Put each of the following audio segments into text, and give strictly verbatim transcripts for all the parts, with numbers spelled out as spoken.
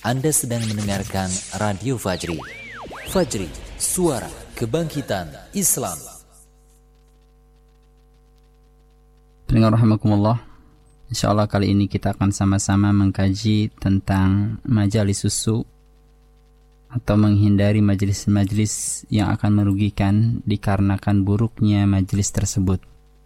Anda sedang mendengarkan Radio Fajri. Fajri, suara kebangkitan Islam. Pendengar rahimakumullah, insyaallah kali ini kita akan sama-sama mengkaji tentang majelis susu atau menghindari majelis-majelis yang akan merugikan dikarenakan buruknya majelis tersebut.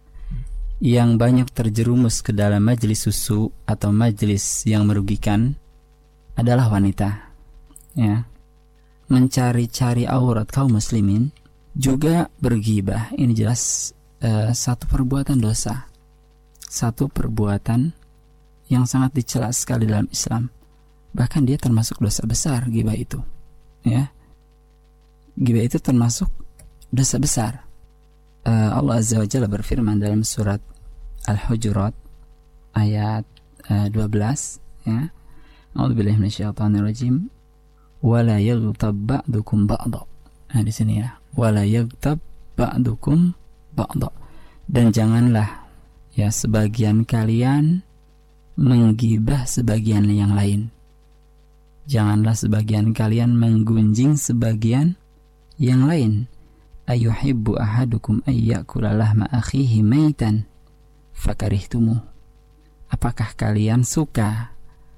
Yang banyak terjerumus ke dalam majelis susu atau majelis yang merugikan adalah wanita, ya. Mencari-cari aurat kaum muslimin, juga bergibah. Ini jelas uh, satu perbuatan dosa, satu perbuatan yang sangat dicela sekali dalam Islam. Bahkan dia termasuk dosa besar, gibah itu, ya. Gibah itu termasuk dosa besar. uh, Allah Azza wa Jalla berfirman dalam surat Al-Hujurat ayat uh, dua belas, ya. A'udzubillahi minasyaitonirrajim. Wala yaghtab ba'dukum ba'dha. Nah, di sini ya. Wala yaghtab ba'dukum ba'dha. Dan janganlah ya sebagian kalian menggibah sebagian yang lain. Janganlah sebagian kalian menggunjing sebagian yang lain. Ayuhibbu ahadukum ayyakula lahma akhihi maitan fakarihtumuh. Apakah kalian suka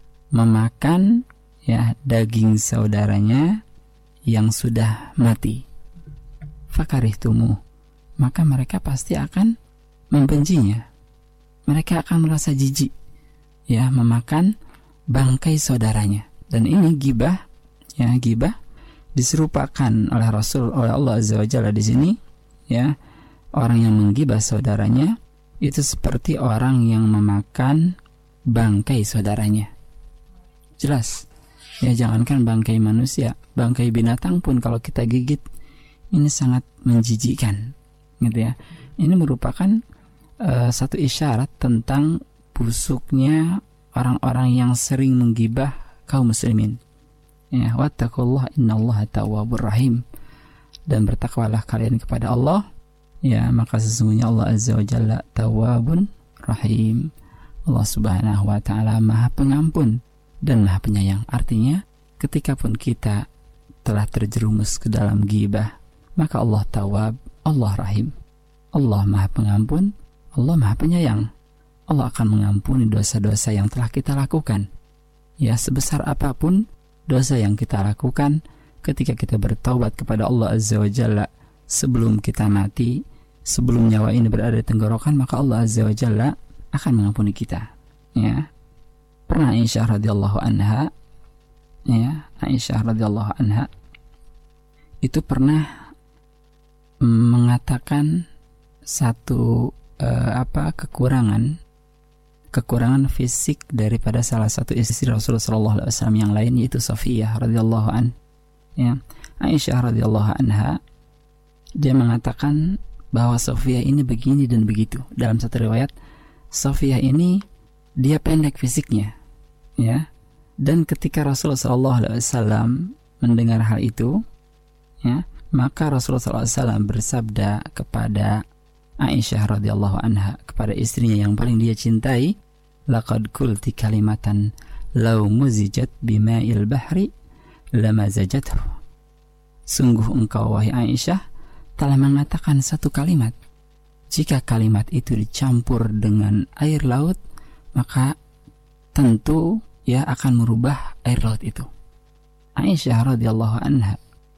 memakan ya daging saudaranya yang sudah mati? Fakarihtumuh, maka mereka pasti akan membencinya. Mereka akan merasa jijik ya memakan bangkai saudaranya. Dan ini gibah, ya, gibah diserupakan oleh Rasul, oleh Allah Azza wa Jalla di sini, ya. Orang yang menggibah saudaranya itu seperti orang yang memakan bangkai saudaranya. Jelas, ya, jangankan bangkai manusia, bangkai binatang pun kalau kita gigit ini sangat menjijikkan, gitu ya. Ini merupakan uh, satu isyarat tentang busuknya orang-orang yang sering menggibah kaum muslimin. Ya, wattaqullaha innallaha tawwabur rahim. Dan bertakwalah kalian kepada Allah, ya, maka sesungguhnya Allah Azza wa Jalla tawwabun rahim. Allah Subhanahu wa taala Maha Pengampun dan Maha Penyayang. Artinya, ketika pun kita telah terjerumus ke dalam ghibah, maka Allah Tawwab, Allah Rahim. Allah Maha Pengampun, Allah Maha Penyayang. Allah akan mengampuni dosa-dosa yang telah kita lakukan. Ya, sebesar apapun dosa yang kita lakukan, ketika kita bertaubat kepada Allah Azza wa Jalla sebelum kita mati, sebelum nyawa ini berada di tenggorokan, maka Allah Azza wa Jalla akan mengampuni kita. Ya. Pernah Aisyah radhiyallahu anha, ya, Aisyah radhiyallahu anha itu pernah mengatakan satu uh, apa kekurangan kekurangan fisik daripada salah satu istri Rasulullah sallallahu alaihi wasallam yang lain, yaitu Safiyah radhiyallahu an. Ya, Aisyah radhiyallahu anha dia mengatakan bahwa Safiyah ini begini dan begitu. Dalam satu riwayat, Safiyah ini dia pendek fisiknya, ya. Dan ketika Rasulullah sallallahu alaihi wasallam mendengar hal itu, ya, maka Rasulullah sallallahu alaihi wasallam bersabda kepada Aisyah radhiyallahu anha, kepada istrinya yang paling dia cintai, laqad qulti kalimatan law muzijat bima'il bahri lamazajathu. Sungguh engkau wahai Aisyah telah mengatakan satu kalimat, jika kalimat itu dicampur dengan air laut, maka tentu ya akan merubah air laut itu. Aisyah radhiyallahu anha,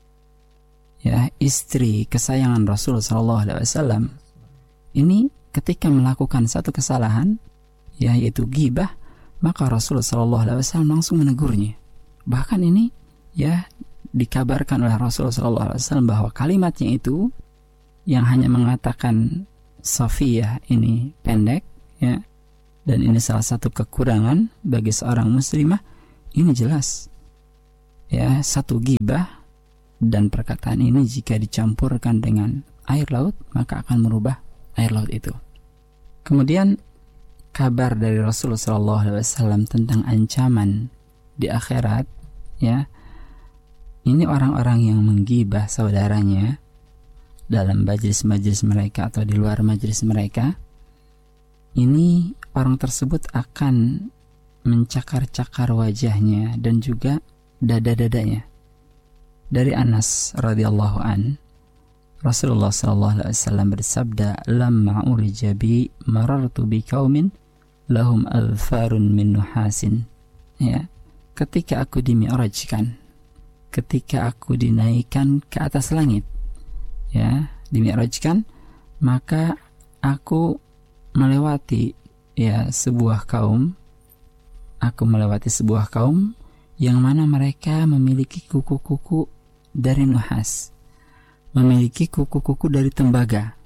ya, istri kesayangan Rasulullah sallallahu alaihi wasallam, ini ketika melakukan satu kesalahan, ya, yaitu ghibah, maka Rasulullah sallallahu alaihi wasallam langsung menegurnya. Bahkan ini ya dikabarkan oleh Rasulullah sallallahu alaihi wasallam bahwa kalimatnya itu yang hanya mengatakan Safiyah ini pendek, ya, dan ini salah satu kekurangan bagi seorang muslimah, ini jelas ya satu ghibah, dan perkataan ini jika dicampurkan dengan air laut maka akan merubah air laut itu. Kemudian kabar dari Rasulullah sallallahu alaihi wasallam tentang ancaman di akhirat, ya, ini orang-orang yang menggibah saudaranya dalam majelis-majelis mereka atau di luar majelis mereka, ini orang tersebut akan mencakar-cakar wajahnya dan juga dada-dadanya. Dari Anas radhiyallahu an, Rasulullah sallallahu alaihi wasallam bersabda, "Lamma urija bi marartu bi qaumin lahum alfarun min nuhasin." Ya, ketika aku dimi'rajkan, ketika aku dinaikkan ke atas langit, ya, dimi'rajkan, maka aku melewati ya sebuah kaum, aku melewati sebuah kaum yang mana mereka memiliki kuku-kuku dari nuhas, memiliki kuku-kuku dari tembaga.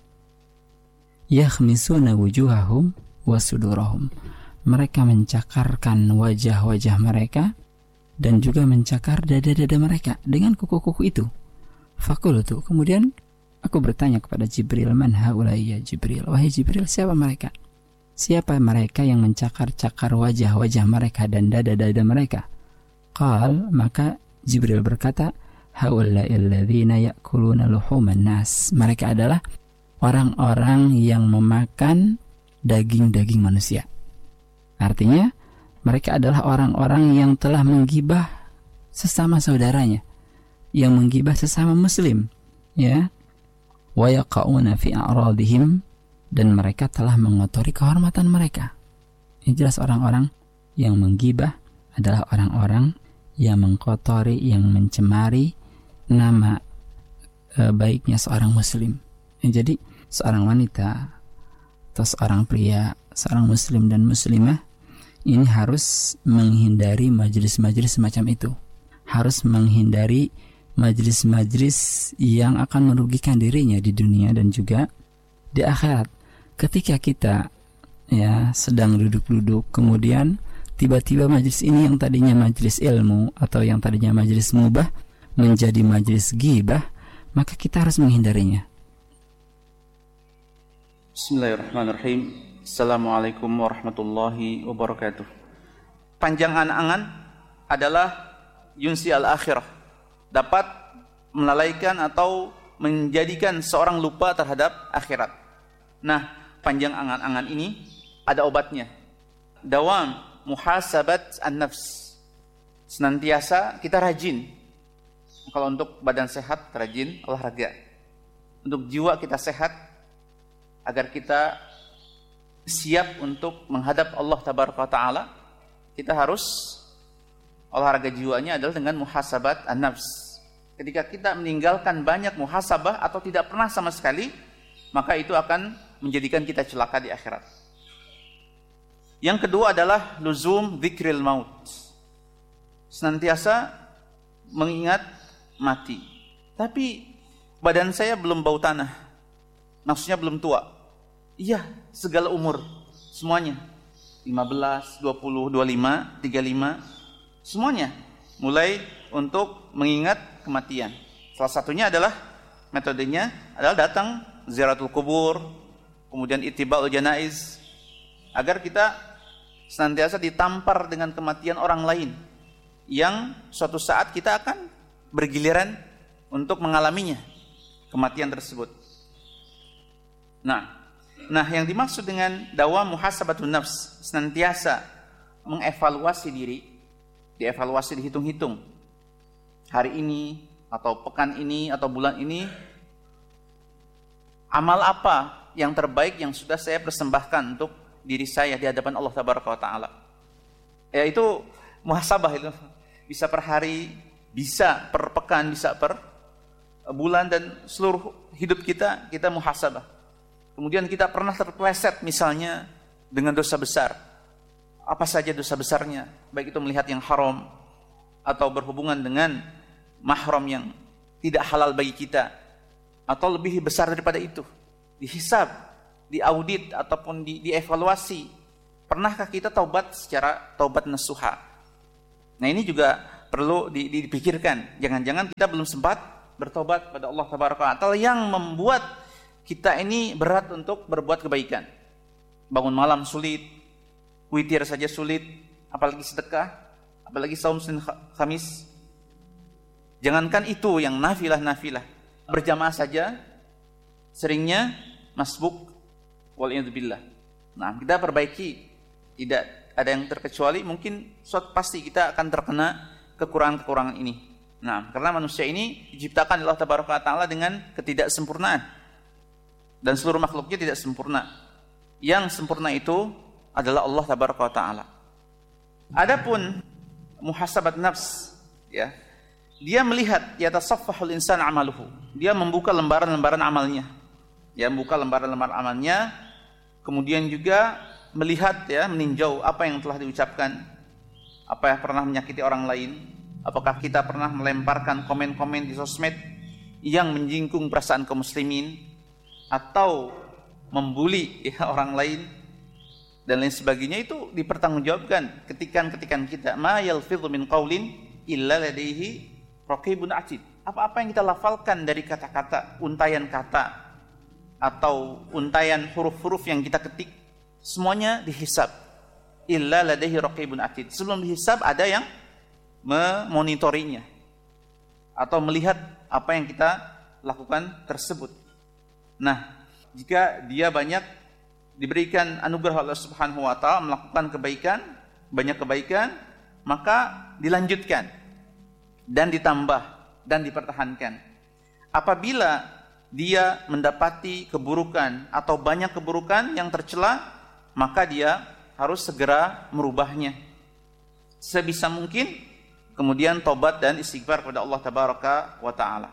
Yakhmisuna wujuhahum wa sudurahum. Mereka mencakarkan wajah-wajah mereka dan juga mencakar dada-dada mereka dengan kuku-kuku itu. Fakultu, kemudian aku bertanya kepada Jibril, "Man haula'i ya Jibril?" Wahai Jibril, siapa mereka? Siapa mereka yang mencakar-cakar wajah-wajah mereka dan dada-dada mereka? Qal, maka Jibril berkata, "Haula'il ladzina ya'kuluna luhuman nas." Mereka adalah orang-orang yang memakan daging-daging manusia. Artinya, mereka adalah orang-orang yang telah menggibah sesama saudaranya, yang menggibah sesama muslim, ya. Wa yaqauna fi a'radihim, dan mereka telah mengotori kehormatan mereka. Ini jelas orang-orang yang menggibah adalah orang-orang yang mengkotori, yang mencemari nama e, baiknya seorang muslim. Ya, jadi seorang wanita atau seorang pria, seorang muslim dan muslimah ini harus menghindari majelis-majelis semacam itu. Harus menghindari majelis-majelis yang akan merugikan dirinya di dunia dan juga di akhirat. Ketika kita ya sedang duduk-duduk, kemudian tiba-tiba majelis ini yang tadinya majelis ilmu atau yang tadinya majelis mubah menjadi majelis ghibah, maka kita harus menghindarinya. Bismillahirrahmanirrahim. Assalamualaikum warahmatullahi wabarakatuh. Panjang angan-angan adalah yunsi al-akhirah, dapat melalaikan atau menjadikan seorang lupa terhadap akhirat. Nah, panjang angan-angan ini ada obatnya. Dawam muhasabat an-nafs. Senantiasa kita rajin. Kalau untuk badan sehat, rajin olahraga. Untuk jiwa kita sehat, agar kita siap untuk menghadap Allah Tabaraka wa Ta'ala, kita harus olahraga jiwanya adalah dengan muhasabat an-nafs. Ketika kita meninggalkan banyak muhasabah atau tidak pernah sama sekali, maka itu akan menjadikan kita celaka di akhirat. Yang kedua adalah luzum dzikril maut. Senantiasa mengingat mati. Tapi badan saya belum bau tanah. Maksudnya belum tua. Iya, segala umur semuanya. lima belas, dua puluh, dua puluh lima, tiga puluh lima, semuanya mulai untuk mengingat kematian. Salah satunya adalah metodenya adalah datang ziaratul kubur, kemudian ittiba'ul janaiz, agar kita senantiasa ditampar dengan kematian orang lain yang suatu saat kita akan bergiliran untuk mengalaminya, kematian tersebut. Nah, nah yang dimaksud dengan dawam muhasabatun nafs, senantiasa mengevaluasi diri, dievaluasi, dihitung-hitung. Hari ini atau pekan ini atau bulan ini, amal apa yang terbaik yang sudah saya persembahkan untuk diri saya di hadapan Allah Tabaraka wa Ta'ala. Ya, itu muhasabah itu. Bisa per hari, bisa per pekan, bisa per bulan, dan seluruh hidup kita kita muhasabah. Kemudian kita pernah terpeleset misalnya dengan dosa besar. Apa saja dosa besarnya? Baik itu melihat yang haram atau berhubungan dengan mahram yang tidak halal bagi kita, atau lebih besar daripada itu. Dihisab, diaudit ataupun di, dievaluasi. Pernahkah kita taubat secara taubat nasuha? Nah, ini juga perlu dipikirkan. Jangan-jangan kita belum sempat bertobat pada Allah Tabaraka wa Ta'ala yang membuat kita ini berat untuk berbuat kebaikan. Bangun malam sulit, witir saja sulit, apalagi sedekah, apalagi saum Senin Khamis. Jangankan itu yang nafilah-nafilah, berjamaah saja seringnya masbuk, wal'iyadzubillah. Nah, kita perbaiki. Tidak ada yang terkecuali, mungkin suatu pasti kita akan terkena kekurangan-kekurangan ini. Nah, karena manusia ini diciptakan oleh Allah Tabaraka wa Ta'ala dengan ketidaksempurnaan. Dan seluruh makhluknya tidak sempurna. Yang sempurna itu adalah Allah Tabaraka wa Ta'ala. Adapun muhasabat nafs, ya, dia melihat yatasaffahul insan amaluhu. Dia membuka lembaran-lembaran amalnya. Ya, membuka lembaran-lembaran amalnya, kemudian juga melihat, ya, meninjau apa yang telah diucapkan, apa yang pernah menyakiti orang lain. Apakah kita pernah melemparkan komen-komen di sosmed yang menjingkung perasaan kaum muslimin atau membuli, ya, orang lain dan lain sebagainya. Itu dipertanggungjawabkan ketikan-ketikan kita. Ma yalfidhu min qaulin illa ladaihi raqibun atid. Apa-apa yang kita lafalkan dari kata-kata, untayan kata atau untayan huruf-huruf yang kita ketik, semuanya dihisab. Illa ladaihi raqibun atid. Sebelum dihisab ada yang memonitorinya atau melihat apa yang kita lakukan tersebut. Nah, jika dia banyak diberikan anugerah Allah Subhanahu wa Ta'ala melakukan kebaikan, banyak kebaikan, maka dilanjutkan dan ditambah dan dipertahankan. Apabila dia mendapati keburukan atau banyak keburukan yang tercela, maka dia harus segera merubahnya sebisa mungkin, kemudian tobat dan istighfar kepada Allah Tabaraka wa Ta'ala.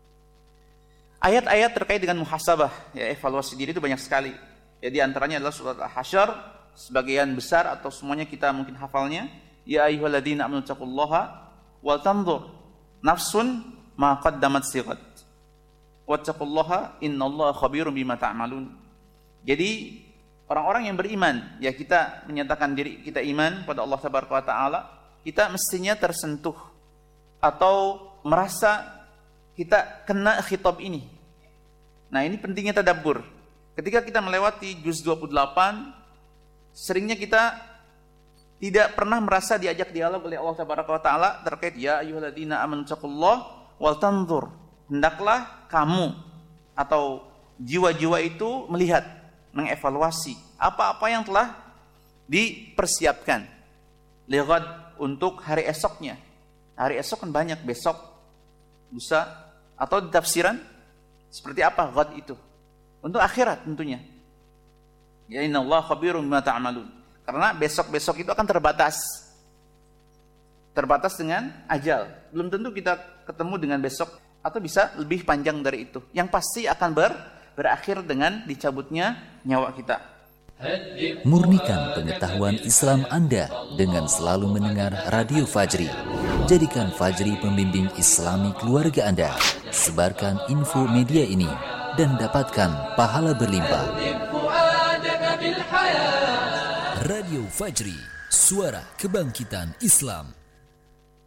Ayat-ayat terkait dengan muhasabah, ya, evaluasi diri itu banyak sekali. Ya, di antaranya adalah surat Al-Hasyr, sebagian besar atau semuanya kita mungkin hafalnya. Ya ayyuhalladzina amanu taqullaha wal tanzur nafsun ma qaddamat sighat. Wattaqullaha innallaha khabirum bima ta'malun. Jadi orang-orang yang beriman, ya, kita menyatakan diri kita iman pada Allah Tabaraka wa Ta'ala, kita mestinya tersentuh atau merasa kita kena khitab ini. Nah, ini pentingnya tadabbur. Ketika kita melewati juz dua puluh delapan, seringnya kita tidak pernah merasa diajak dialog oleh Allah Tabaraka wa Ta'ala terkait ya ayyuhalladzina amanu taqullaha wal tanzur. Hendaklah kamu atau jiwa-jiwa itu melihat, mengevaluasi apa-apa yang telah dipersiapkan lighad, untuk hari esoknya. Hari esok kan banyak, besok, lusa, atau di tafsiran seperti apa ghad itu? Untuk akhirat tentunya. Ya innallaha khabirum bima ta'malun. Karena besok-besok itu akan terbatas. Terbatas dengan ajal. Belum tentu kita ketemu dengan besok, atau bisa lebih panjang dari itu. Yang pasti akan ber, berakhir dengan dicabutnya nyawa kita. Murnikan pengetahuan Islam Anda dengan selalu mendengar Radio Fajri. Jadikan Fajri pembimbing Islami keluarga Anda. Sebarkan info media ini dan dapatkan pahala berlimpah. Radio Fajri, suara kebangkitan Islam.